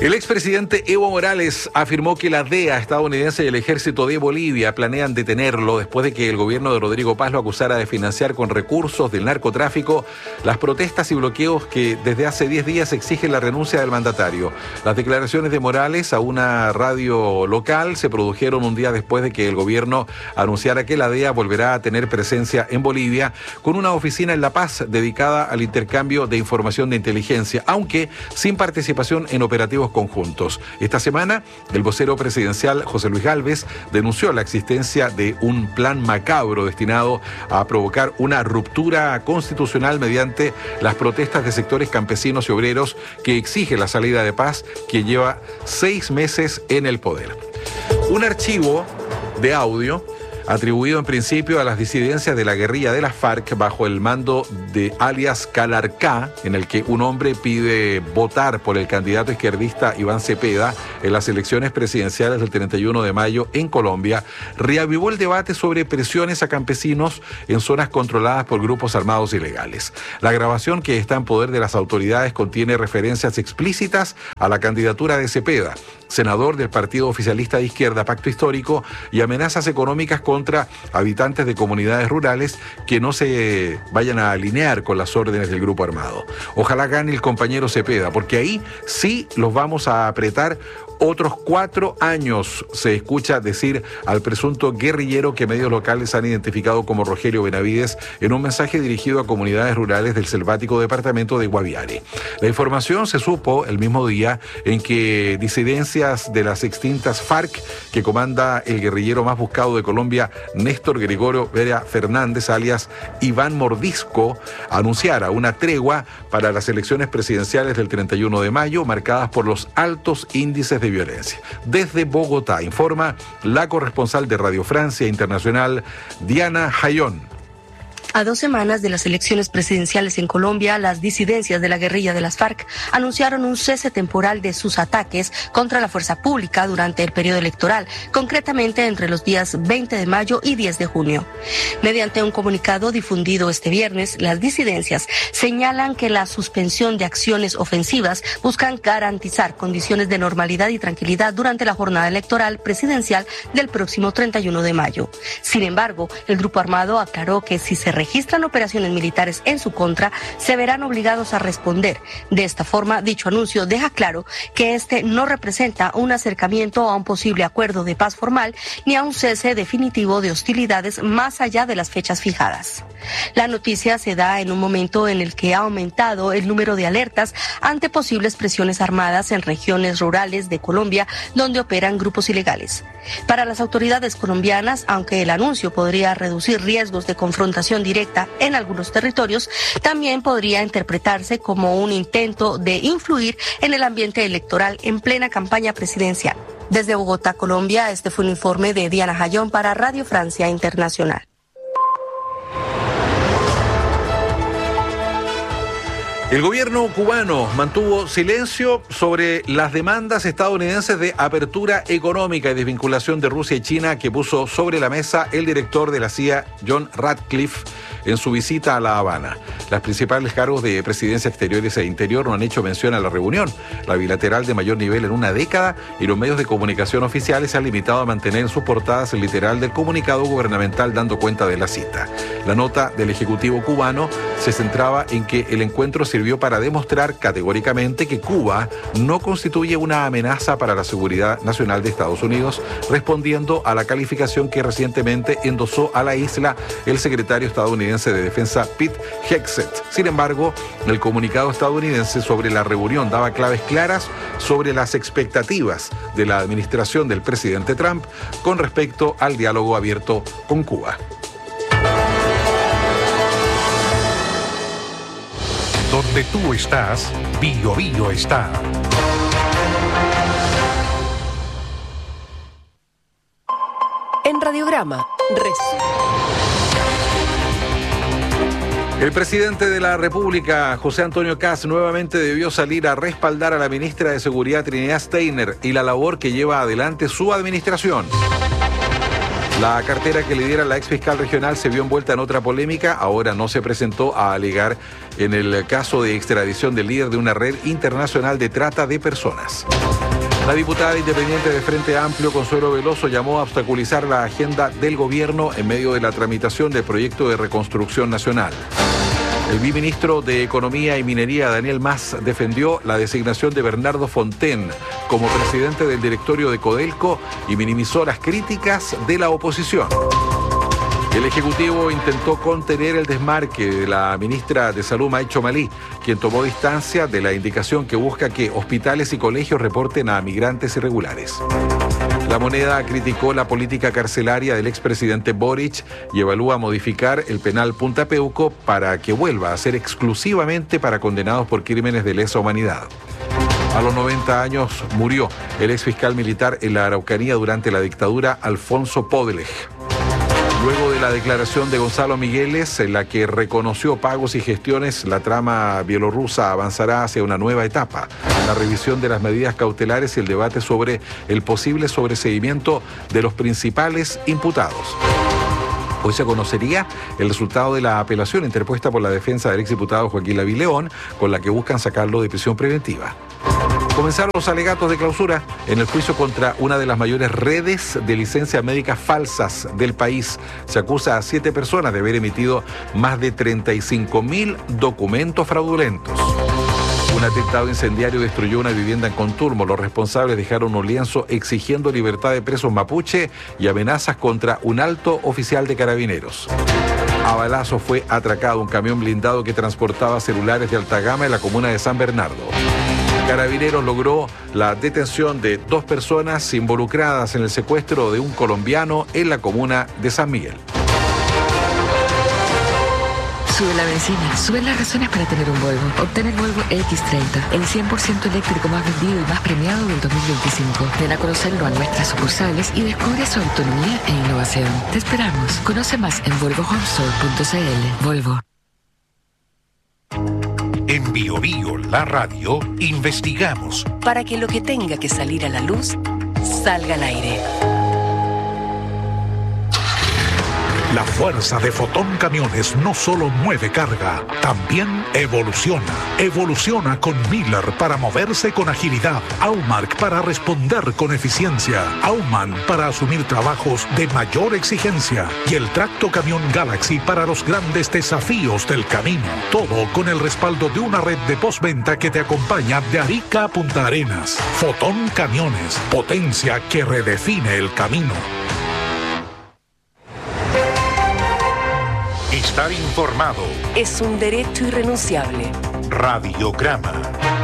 El expresidente Evo Morales afirmó que la D E A estadounidense y el ejército de Bolivia planean detenerlo después de que el gobierno de Rodrigo Paz lo acusara de financiar con recursos del narcotráfico las protestas y bloqueos que desde hace diez días exigen la renuncia del mandatario. Las declaraciones de Morales a una radio local se produjeron un día después de que el gobierno anunciara que la D E A volverá a tener presencia en Bolivia con una oficina en La Paz dedicada al intercambio de información de inteligencia, aunque sin participación en operativos conjuntos. Esta semana, el vocero presidencial José Luis Gálvez denunció la existencia de un plan macabro destinado a provocar una ruptura constitucional mediante las protestas de sectores campesinos y obreros que exigen la salida de Paz, quien lleva seis meses en el poder. Un archivo de audio atribuido en principio a las disidencias de la guerrilla de las FARC bajo el mando de alias Calarcá, en el que un hombre pide votar por el candidato izquierdista Iván Cepeda en las elecciones presidenciales del treinta y uno de mayo en Colombia, reavivó el debate sobre presiones a campesinos en zonas controladas por grupos armados ilegales. La grabación, que está en poder de las autoridades, contiene referencias explícitas a la candidatura de Cepeda, senador del partido oficialista de izquierda Pacto Histórico, y amenazas económicas contra habitantes de comunidades rurales que no se vayan a alinear con las órdenes del grupo armado. Ojalá gane el compañero Cepeda, porque ahí sí los vamos a apretar otros cuatro años, se escucha decir al presunto guerrillero que medios locales han identificado como Rogelio Benavides en un mensaje dirigido a comunidades rurales del selvático departamento de Guaviare. La información se supo el mismo día en que disidencias de las extintas FARC, que comanda el guerrillero más buscado de Colombia, Néstor Gregorio Vera Fernández, alias Iván Mordisco, anunciara una tregua para las elecciones presidenciales del treinta y uno de mayo, marcadas por los altos índices de violencia. Desde Bogotá informa la corresponsal de Radio Francia Internacional, Diana Jayón. A dos semanas de las elecciones presidenciales en Colombia, las disidencias de la guerrilla de las FARC anunciaron un cese temporal de sus ataques contra la fuerza pública durante el periodo electoral, concretamente entre los días veinte de mayo y diez de junio. Mediante un comunicado difundido este viernes, las disidencias señalan que la suspensión de acciones ofensivas buscan garantizar condiciones de normalidad y tranquilidad durante la jornada electoral presidencial del próximo treinta y uno de mayo. Sin embargo, el grupo armado aclaró que si se registran operaciones militares en su contra, se verán obligados a responder. De esta forma, dicho anuncio deja claro que este no representa un acercamiento a un posible acuerdo de paz formal ni a un cese definitivo de hostilidades más allá de las fechas fijadas. La noticia se da en un momento en el que ha aumentado el número de alertas ante posibles presiones armadas en regiones rurales de Colombia donde operan grupos ilegales. Para las autoridades colombianas, aunque el anuncio podría reducir riesgos de confrontación directa en algunos territorios, también podría interpretarse como un intento de influir en el ambiente electoral en plena campaña presidencial. Desde Bogotá, Colombia, este fue un informe de Diana Jayón para Radio Francia Internacional. El gobierno cubano mantuvo silencio sobre las demandas estadounidenses de apertura económica y desvinculación de Rusia y China que puso sobre la mesa el director de la C I A, John Ratcliffe, en su visita a La Habana. Las principales cargos de Presidencia Exteriores e Interior no han hecho mención a la reunión, la bilateral de mayor nivel en una década, y los medios de comunicación oficiales se han limitado a mantener en sus portadas el literal del comunicado gubernamental dando cuenta de la cita. La nota del Ejecutivo cubano se centraba en que el encuentro sirvió para demostrar categóricamente que Cuba no constituye una amenaza para la seguridad nacional de Estados Unidos, respondiendo a la calificación que recientemente endosó a la isla el secretario estadounidense de Defensa Pete Hegseth. Sin embargo, el comunicado estadounidense sobre la reunión daba claves claras sobre las expectativas de la administración del presidente Trump con respecto al diálogo abierto con Cuba. Donde tú estás, Bio Bio está. En Radiograma, El presidente de la República, José Antonio Kast, nuevamente debió salir a respaldar a la ministra de Seguridad, Trinidad Steiner, y la labor que lleva adelante su administración. La cartera que lidera la ex fiscal regional se vio envuelta en otra polémica. Ahora no se presentó a alegar en el caso de extradición del líder de una red internacional de trata de personas. La diputada independiente de Frente Amplio, Consuelo Veloso, llamó a obstaculizar la agenda del gobierno en medio de la tramitación del proyecto de reconstrucción nacional. El viceministro de Economía y Minería, Daniel Mas, defendió la designación de Bernardo Fonten como presidente del directorio de Codelco y minimizó las críticas de la oposición. El Ejecutivo intentó contener el desmarque de la ministra de Salud, Maicho Malí, quien tomó distancia de la indicación que busca que hospitales y colegios reporten a migrantes irregulares. La Moneda criticó la política carcelaria del expresidente Boric y evalúa modificar el penal Punta Peuco para que vuelva a ser exclusivamente para condenados por crímenes de lesa humanidad. A los noventa años murió el exfiscal militar en la Araucanía durante la dictadura, Alfonso Podleg. Luego de la declaración de Gonzalo Migueles, en la que reconoció pagos y gestiones, la trama bielorrusa avanzará hacia una nueva etapa, la revisión de las medidas cautelares y el debate sobre el posible sobreseimiento de los principales imputados. Hoy se conocería el resultado de la apelación interpuesta por la defensa del exdiputado Joaquín Lavín León, con la que buscan sacarlo de prisión preventiva. Comenzaron los alegatos de clausura en el juicio contra una de las mayores redes de licencias médicas falsas del país. Se acusa a siete personas de haber emitido más de treinta y cinco mil documentos fraudulentos. Un atentado incendiario destruyó una vivienda en Conturmo. Los responsables dejaron un lienzo exigiendo libertad de presos mapuche y amenazas contra un alto oficial de carabineros. A balazo fue atracado un camión blindado que transportaba celulares de alta gama en la comuna de San Bernardo. Carabineros logró la detención de dos personas involucradas en el secuestro de un colombiano en la comuna de San Miguel. Sube la benzina, suben las razones para tener un Volvo. Obtén el Volvo X treinta, el cien por ciento eléctrico más vendido y más premiado del dos mil veinticinco. Ven a conocerlo a nuestras sucursales y descubre su autonomía e innovación. Te esperamos. Conoce más en volvo home store punto c l. Volvo. En Bio Bio, la radio, investigamos para que lo que tenga que salir a la luz salga al aire. La fuerza de Fotón Camiones no solo mueve carga, también evoluciona. Evoluciona con Miller para moverse con agilidad, Aumark para responder con eficiencia, Auman para asumir trabajos de mayor exigencia y el tracto camión Galaxy para los grandes desafíos del camino. Todo con el respaldo de una red de postventa que te acompaña de Arica a Punta Arenas. Fotón Camiones, potencia que redefine el camino. Estar informado es un derecho irrenunciable. Radiograma.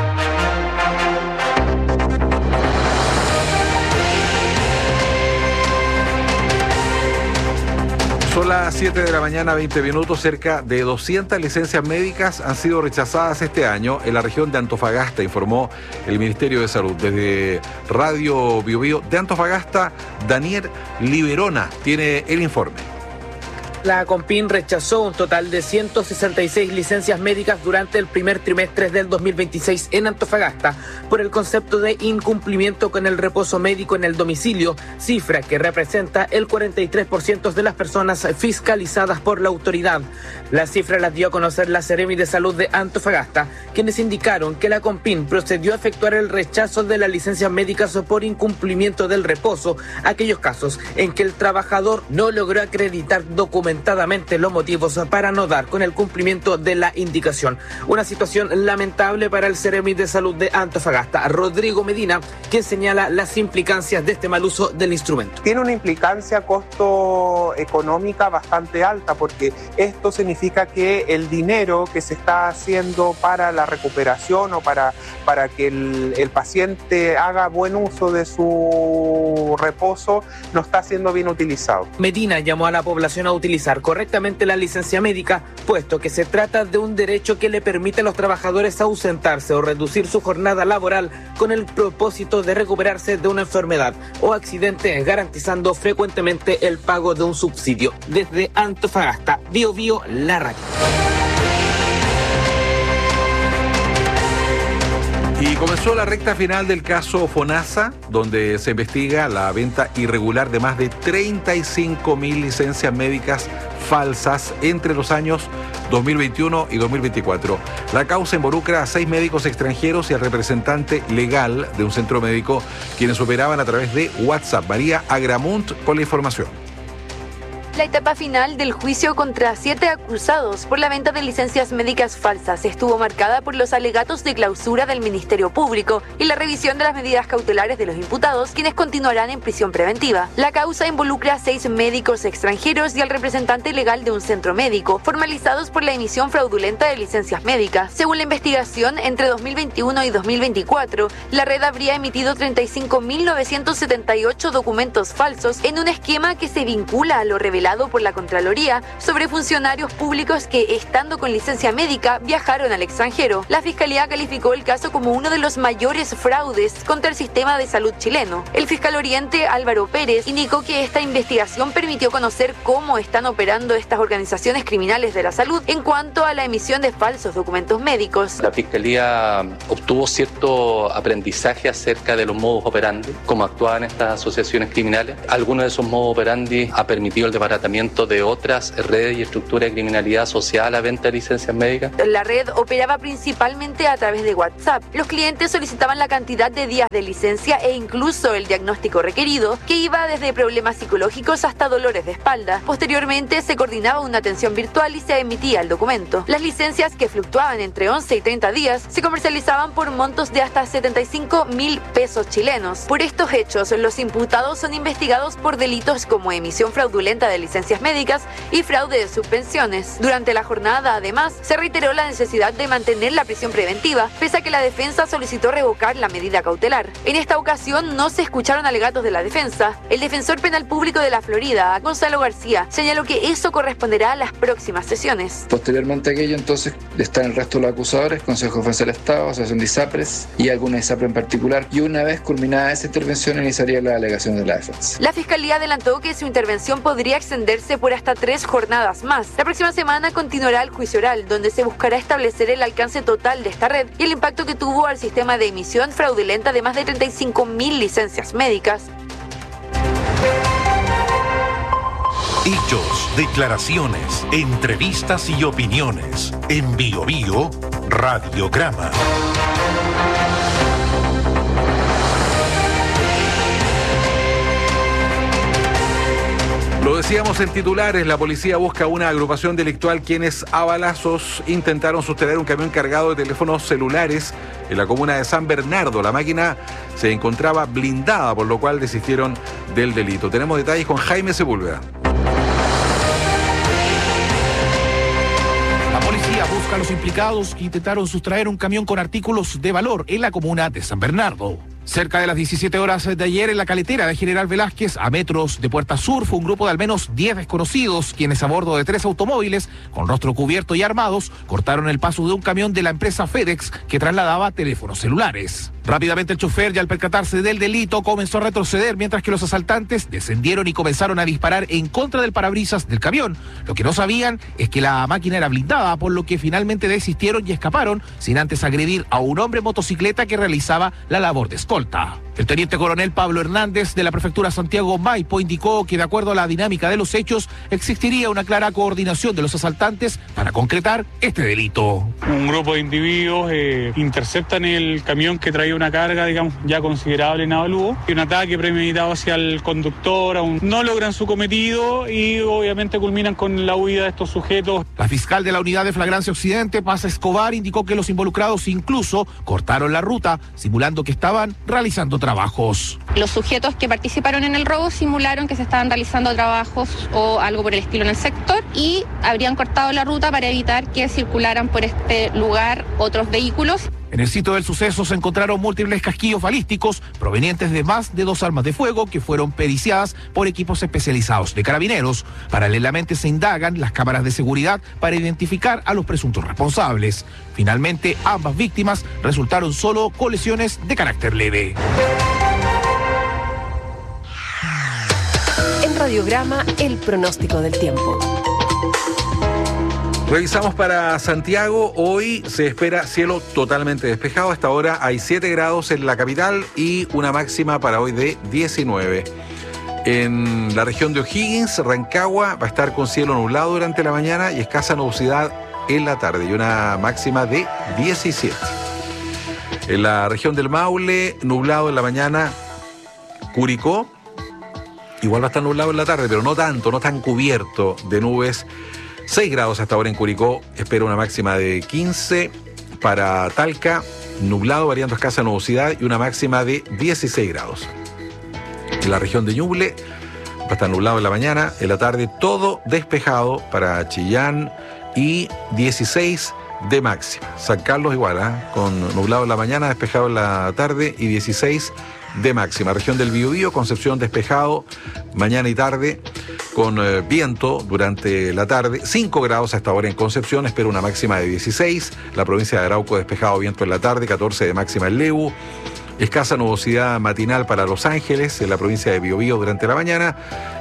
Son las siete de la mañana, veinte minutos. Cerca de doscientas licencias médicas han sido rechazadas este año en la región de Antofagasta, informó el Ministerio de Salud. Desde Radio Bio Bio de Antofagasta, Daniel Liberona tiene el informe. La Compin rechazó un total de ciento sesenta y seis licencias médicas durante el primer trimestre del dos mil veintiséis en Antofagasta por el concepto de incumplimiento con el reposo médico en el domicilio, cifra que representa el cuarenta y tres por ciento de las personas fiscalizadas por la autoridad. Las cifras las dio a conocer la Seremi de Salud de Antofagasta, quienes indicaron que la Compin procedió a efectuar el rechazo de las licencias médicas por incumplimiento del reposo, aquellos casos en que el trabajador no logró acreditar documentos los motivos para no dar con el cumplimiento de la indicación. Una situación lamentable para el Seremi de Salud de Antofagasta. Rodrigo Medina, quien señala las implicancias de este mal uso del instrumento. Tiene una implicancia costo económica bastante alta, porque esto significa que el dinero que se está haciendo para la recuperación o para, para que el, el paciente haga buen uso de su reposo no está siendo bien utilizado. Medina llamó a la población a utilizar correctamente la licencia médica, puesto que se trata de un derecho que le permite a los trabajadores ausentarse o reducir su jornada laboral con el propósito de recuperarse de una enfermedad o accidente, garantizando frecuentemente el pago de un subsidio. Desde Antofagasta, Bio Bio, la radio. Y comenzó la recta final del caso FONASA, donde se investiga la venta irregular de más de treinta y cinco mil licencias médicas falsas entre los años dos mil veintiuno y dos mil veinticuatro. La causa involucra a seis médicos extranjeros y al representante legal de un centro médico, quienes operaban a través de WhatsApp. María Agramunt con la información. La etapa final del juicio contra siete acusados por la venta de licencias médicas falsas estuvo marcada por los alegatos de clausura del Ministerio Público y la revisión de las medidas cautelares de los imputados, quienes continuarán en prisión preventiva. La causa involucra a seis médicos extranjeros y al representante legal de un centro médico, formalizados por la emisión fraudulenta de licencias médicas. Según la investigación, entre dos mil veintiuno y dos mil veinticuatro, la red habría emitido treinta y cinco mil novecientos setenta y ocho documentos falsos en un esquema que se vincula a lo revelado por la Contraloría sobre funcionarios públicos que, estando con licencia médica, viajaron al extranjero. La Fiscalía calificó el caso como uno de los mayores fraudes contra el sistema de salud chileno. El fiscal oriente, Álvaro Pérez, indicó que esta investigación permitió conocer cómo están operando estas organizaciones criminales de la salud en cuanto a la emisión de falsos documentos médicos. La Fiscalía obtuvo cierto aprendizaje acerca de los modus operandi, cómo actuaban estas asociaciones criminales. Algunos de esos modus operandi ha permitido el departamento de otras redes y estructuras de criminalidad asociada a la venta de licencias médicas. La red operaba principalmente a través de WhatsApp. Los clientes solicitaban la cantidad de días de licencia e incluso el diagnóstico requerido, que iba desde problemas psicológicos hasta dolores de espalda. Posteriormente se coordinaba una atención virtual y se emitía el documento. Las licencias, que fluctuaban entre once y treinta días, se comercializaban por montos de hasta setenta y cinco mil pesos chilenos. Por estos hechos, los imputados son investigados por delitos como emisión fraudulenta de licencias licencias médicas y fraude de subvenciones. Durante la jornada, además, se reiteró la necesidad de mantener la prisión preventiva, pese a que la defensa solicitó revocar la medida cautelar. En esta ocasión no se escucharon alegatos de la defensa. El defensor penal público de la Florida, Gonzalo García, señaló que eso corresponderá a las próximas sesiones. Posteriormente a aquello, entonces, están el resto de los acusadores, Consejo de Defensa del Estado, Asociación de ISAPRES y alguna ISAPRE en particular, y una vez culminada esa intervención iniciaría la alegación de la defensa. La Fiscalía adelantó que su intervención podría extenderse por hasta tres jornadas más. La próxima semana continuará el juicio oral, donde se buscará establecer el alcance total de esta red y el impacto que tuvo al sistema de emisión fraudulenta de más de treinta y cinco mil licencias médicas. Hechos, declaraciones, entrevistas y opiniones. En Bio Bio, Radiograma. Lo decíamos en titulares, la policía busca una agrupación delictual quienes a balazos intentaron sostener un camión cargado de teléfonos celulares en la comuna de San Bernardo. La máquina se encontraba blindada, por lo cual desistieron del delito. Tenemos detalles con Jaime Sepúlveda. La policía busca a los implicados que intentaron sustraer un camión con artículos de valor en la comuna de San Bernardo. Cerca de las diecisiete horas de ayer, en la caletera de General Velázquez, a metros de Puerta Sur, fue un grupo de al menos diez desconocidos, quienes a bordo de tres automóviles, con rostro cubierto y armados, cortaron el paso de un camión de la empresa FedEx que trasladaba teléfonos celulares. Rápidamente el chofer, ya al percatarse del delito, comenzó a retroceder, mientras que los asaltantes descendieron y comenzaron a disparar en contra del parabrisas del camión. Lo que no sabían es que la máquina era blindada, por lo que finalmente desistieron y escaparon, sin antes agredir a un hombre en motocicleta que realizaba la labor de escolta. El teniente coronel Pablo Hernández de la prefectura Santiago Maipo indicó que, de acuerdo a la dinámica de los hechos, existiría una clara coordinación de los asaltantes para concretar este delito. Un grupo de individuos eh, interceptan el camión que traía una carga, digamos, ya considerable en Avalúo, y un ataque premeditado hacia el conductor. Aún no logran su cometido y obviamente culminan con la huida de estos sujetos. La fiscal de la Unidad de Flagrancia Occidente, Paz Escobar, indicó que los involucrados incluso cortaron la ruta, simulando que estaban realizando trabajos. Los sujetos que participaron en el robo simularon que se estaban realizando trabajos o algo por el estilo en el sector y habrían cortado la ruta para evitar que circularan por este lugar otros vehículos. En el sitio del suceso se encontraron múltiples casquillos balísticos provenientes de más de dos armas de fuego que fueron periciadas por equipos especializados de carabineros. Paralelamente se indagan las cámaras de seguridad para identificar a los presuntos responsables. Finalmente, ambas víctimas resultaron solo con lesiones de carácter leve. En Radiograma, el pronóstico del tiempo. Revisamos para Santiago. Hoy se espera cielo totalmente despejado. Hasta ahora hay siete grados en la capital y una máxima para hoy de diecinueve. En la región de O'Higgins, Rancagua, va a estar con cielo nublado durante la mañana y escasa nubosidad en la tarde y una máxima de diecisiete. En la región del Maule, nublado en la mañana. Curicó, igual va a estar nublado en la tarde, pero no tanto, no tan cubierto de nubes. seis grados hasta ahora en Curicó, espero una máxima de quince. Para Talca, nublado, variando escasa nubosidad y una máxima de dieciséis grados. En la región de Ñuble va a estar nublado en la mañana, en la tarde todo despejado para Chillán y dieciséis de máxima. San Carlos igual, ¿eh? Con nublado en la mañana, despejado en la tarde y dieciséis de máxima. Región del Biobío, Concepción despejado mañana y tarde con eh, viento durante la tarde, cinco grados hasta ahora en Concepción, espero una máxima de dieciséis. La provincia de Arauco despejado, viento en la tarde, catorce de máxima en Lebu. Escasa nubosidad matinal para Los Ángeles, en la provincia de Biobío durante la mañana,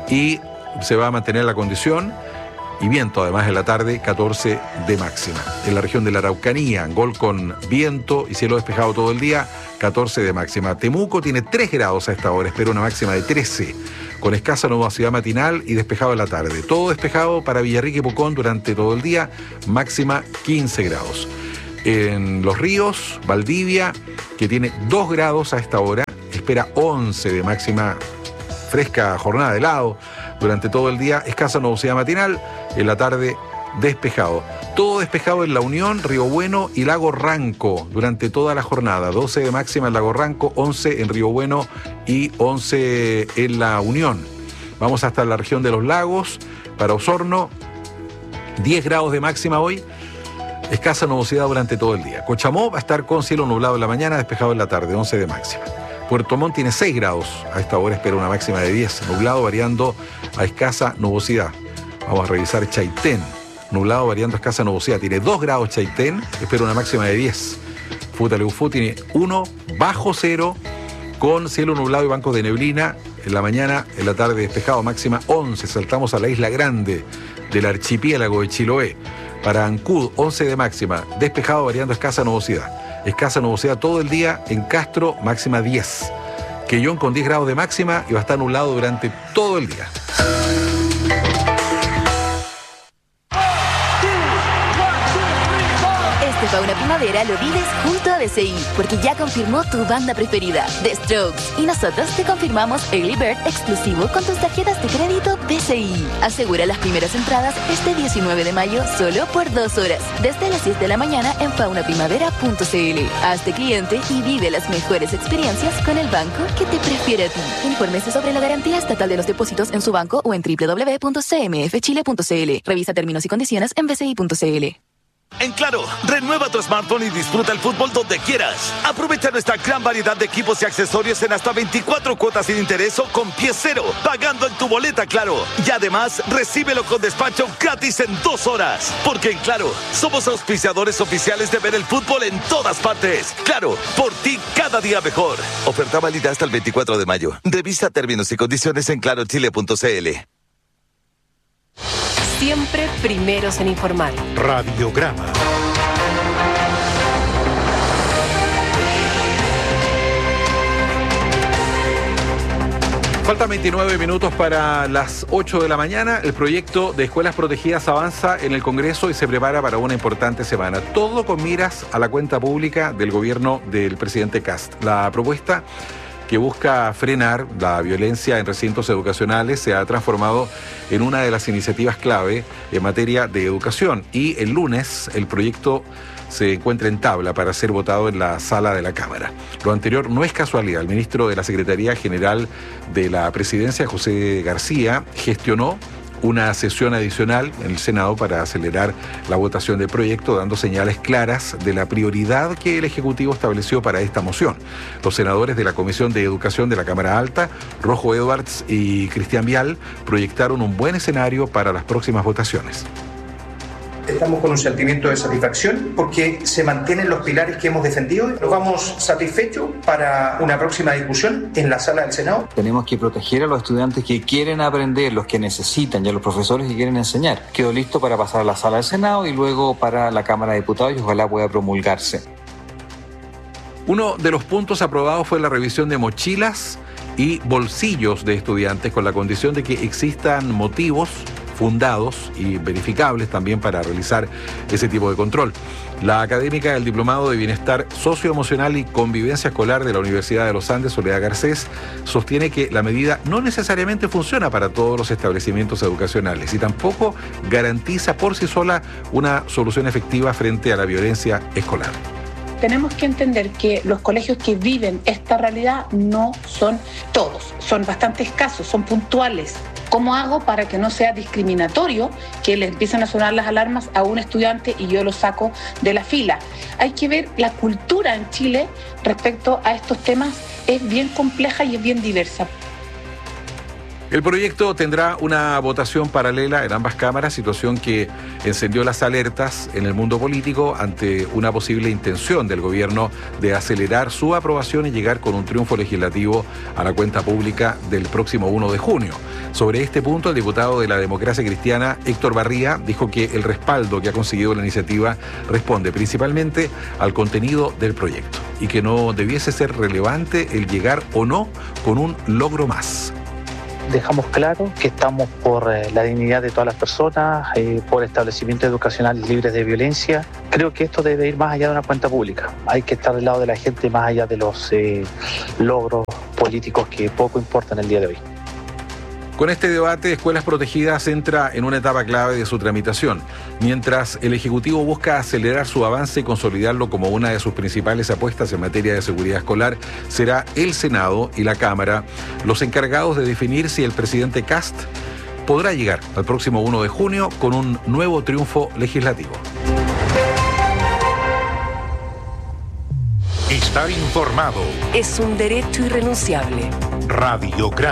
y se va a mantener la condición y viento además en la tarde, catorce de máxima. En la región de la Araucanía, Angol con viento y cielo despejado todo el día, catorce de máxima. Temuco tiene tres grados a esta hora, espero una máxima de trece, con escasa nubosidad matinal y despejado en la tarde. Todo despejado para Villarrica y Pucón durante todo el día, máxima quince grados. En Los Ríos, Valdivia, que tiene dos grados a esta hora, espera once de máxima, fresca jornada de helado durante todo el día, escasa nubosidad matinal, en la tarde despejado. Todo despejado en La Unión, Río Bueno y Lago Ranco durante toda la jornada, doce de máxima en Lago Ranco, once en Río Bueno y once en La Unión. Vamos hasta la región de los lagos, para Osorno, diez grados de máxima hoy, escasa nubosidad durante todo el día. Cochamó va a estar con cielo nublado en la mañana, despejado en la tarde, once de máxima. Puerto Montt tiene seis grados, a esta hora espera una máxima de diez, nublado variando a escasa nubosidad. Vamos a revisar Chaitén, nublado variando a escasa nubosidad, tiene dos grados Chaitén, espera una máxima de diez. Futaleufú tiene uno, bajo cero, con cielo nublado y bancos de neblina, en la mañana, en la tarde despejado, máxima once. Saltamos a la Isla Grande del archipiélago de Chiloé. Para Ancud, once de máxima, despejado variando escasa nubosidad. Escasa nubosidad todo el día en Castro, máxima diez. Quellón con diez grados de máxima y va a estar nublado durante todo el día. Fauna Primavera lo vives junto a B C I, porque ya confirmó tu banda preferida, The Strokes, y nosotros te confirmamos Early Bird exclusivo con tus tarjetas de crédito B C I. Asegura las primeras entradas este diecinueve de mayo solo por dos horas, desde las seis de la mañana en fauna primavera punto c l. Hazte cliente y vive las mejores experiencias con el banco que te prefiere a ti. Infórmese sobre la garantía estatal de los depósitos en su banco o en doble u doble u doble u punto c m f chile punto c l. Revisa términos y condiciones en b c i punto c l. En Claro, renueva tu smartphone y disfruta el fútbol donde quieras. Aprovecha nuestra gran variedad de equipos y accesorios en hasta veinticuatro cuotas sin interés o con pie cero, pagando en tu boleta Claro. Y además, recíbelo con despacho gratis en dos horas. Porque en Claro, somos auspiciadores oficiales de ver el fútbol en todas partes. Claro, por ti cada día mejor. Oferta válida hasta el veinticuatro de mayo. Revisa términos y condiciones en claro chile punto c l. Siempre primeros en informar. Radiograma. Faltan veintinueve minutos para las ocho de la mañana. El proyecto de escuelas protegidas avanza en el Congreso y se prepara para una importante semana. Todo con miras a la cuenta pública del gobierno del presidente Kast. La propuesta, que busca frenar la violencia en recintos educacionales, se ha transformado en una de las iniciativas clave en materia de educación. Y el lunes el proyecto se encuentra en tabla para ser votado en la sala de la Cámara. Lo anterior no es casualidad. El ministro de la Secretaría General de la Presidencia, José García, gestionó una sesión adicional en el Senado para acelerar la votación del proyecto, dando señales claras de la prioridad que el Ejecutivo estableció para esta moción. Los senadores de la Comisión de Educación de la Cámara Alta, Rojo Edwards y Cristian Vial, proyectaron un buen escenario para las próximas votaciones. Estamos con un sentimiento de satisfacción porque se mantienen los pilares que hemos defendido. Nos vamos satisfechos para una próxima discusión en la sala del Senado. Tenemos que proteger a los estudiantes que quieren aprender, los que necesitan, y a los profesores que quieren enseñar. Quedo listo para pasar a la sala del Senado y luego para la Cámara de Diputados y ojalá pueda promulgarse. Uno de los puntos aprobados fue la revisión de mochilas y bolsillos de estudiantes con la condición de que existan motivos fundados y verificables también para realizar ese tipo de control. La académica del Diplomado de Bienestar Socioemocional y Convivencia Escolar de la Universidad de los Andes, Soledad Garcés, sostiene que la medida no necesariamente funciona para todos los establecimientos educacionales y tampoco garantiza por sí sola una solución efectiva frente a la violencia escolar. Tenemos que entender que los colegios que viven esta realidad no son todos, son bastante escasos, son puntuales. ¿Cómo hago para que no sea discriminatorio que le empiecen a sonar las alarmas a un estudiante y yo lo saco de la fila? Hay que ver la cultura en Chile respecto a estos temas, es bien compleja y es bien diversa. El proyecto tendrá una votación paralela en ambas cámaras, situación que encendió las alertas en el mundo político ante una posible intención del gobierno de acelerar su aprobación y llegar con un triunfo legislativo a la cuenta pública del próximo primero de junio. Sobre este punto, el diputado de la Democracia Cristiana, Héctor Barría, dijo que el respaldo que ha conseguido la iniciativa responde principalmente al contenido del proyecto y que no debiese ser relevante el llegar o no con un logro más. Dejamos claro que estamos por eh, la dignidad de todas las personas, eh, por establecimientos educacionales libres de violencia. Creo que esto debe ir más allá de una cuenta pública. Hay que estar del lado de la gente más allá de los eh, logros políticos que poco importan el día de hoy. Con este debate, Escuelas Protegidas entra en una etapa clave de su tramitación. Mientras el Ejecutivo busca acelerar su avance y consolidarlo como una de sus principales apuestas en materia de seguridad escolar, será el Senado y la Cámara los encargados de definir si el presidente Kast podrá llegar al próximo primero de junio con un nuevo triunfo legislativo. Estar informado es un derecho irrenunciable. Radio